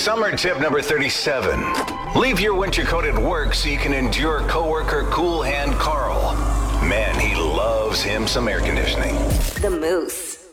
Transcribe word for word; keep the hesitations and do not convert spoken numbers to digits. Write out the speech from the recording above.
Summer tip number thirty-seven. Leave your winter coat at work so you can endure coworker Cool Hand Carl. Man, he loves him some air conditioning. The Moose.